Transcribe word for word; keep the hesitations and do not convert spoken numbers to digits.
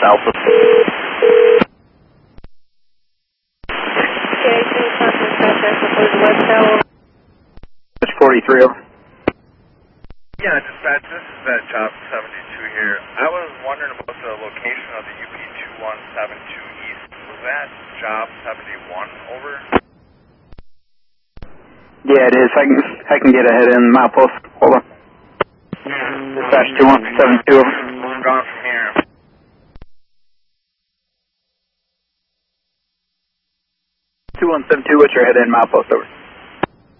Alpha. It's forty-three over. Yeah, dispatch, this is at Job seventy-two here. I was wondering about the location of the U P two one seven two East. Was that Job seventy-one over? Yeah, it is. I can I can get ahead in my post. Hold on. Dispatch two one seven two over. I'm gone from here. two one seven two, what's your head in my post over?